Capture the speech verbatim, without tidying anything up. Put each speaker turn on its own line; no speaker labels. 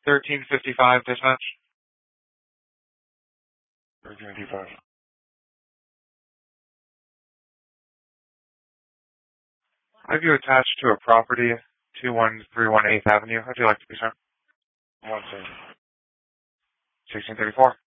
thirteen fifty-five dispatch.
thirteen fifty-five.
I have you attached to a property, two one three one eighth Avenue. How'd you like to be, sir?
One second.
sixteen thirty-four.